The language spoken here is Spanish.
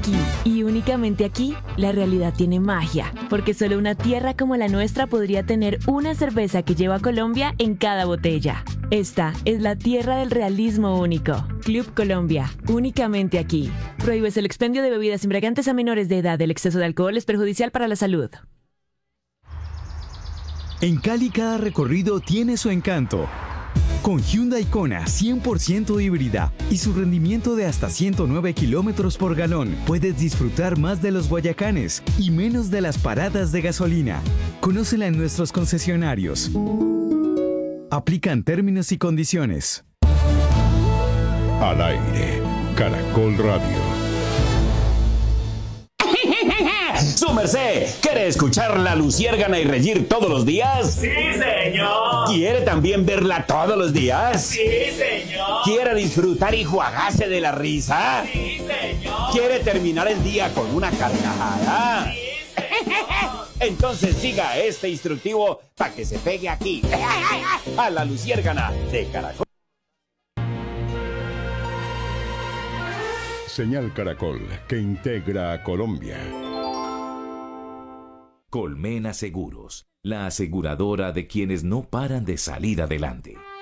Aquí, y únicamente aquí, la realidad tiene magia, porque solo una tierra como la nuestra podría tener una cerveza que lleva Colombia en cada botella. Esta es la tierra del realismo único. Club Colombia, únicamente aquí. Prohíbes el expendio de bebidas embriagantes a menores de edad. El exceso de alcohol es perjudicial para la salud. En Cali cada recorrido tiene su encanto. Con Hyundai Kona 100% híbrida y su rendimiento de hasta 109 kilómetros por galón, puedes disfrutar más de los Guayacanes y menos de las paradas de gasolina. Conócela en nuestros concesionarios. Aplican términos y condiciones. Al aire, Caracol Radio. ¡Su merced! ¿Quiere escuchar La Luciérgana y reír todos los días? ¡Sí, señor! ¿Quiere también verla todos los días? ¡Sí, señor! ¿Quiere disfrutar y juagarse de la risa? ¡Sí, señor! ¿Quiere terminar el día con una carcajada? ¡Sí, señor! Entonces siga este instructivo para que se pegue aquí, a La Luciérgana de Caracol. Señal Caracol, que integra a Colombia. Colmena Seguros, la aseguradora de quienes no paran de salir adelante.